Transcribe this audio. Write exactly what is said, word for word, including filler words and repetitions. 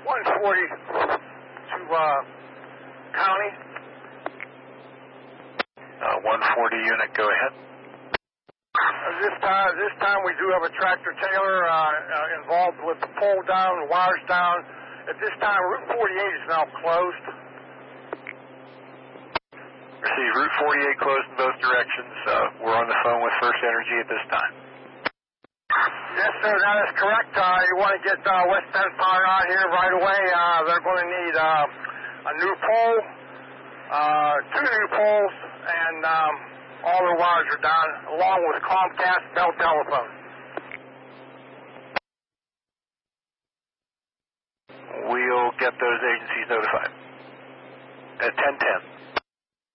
one forty to uh, county. Uh, one forty unit, go ahead. Uh, this time, this time we do have a tractor trailer uh, uh, involved with the pole down, the wires down. At this time, Route forty-eight is now closed. Receive Route forty-eight closed in both directions. Uh, we're on the phone with First Energy at this time. Yes, sir, that is correct. Uh, you want to get uh, West Bend Power out here right away. Uh, they're going to need uh, a new pole, uh, two new poles, and um, all their wires are down, along with Comcast Bell Telephone. We'll get those agencies notified at ten ten.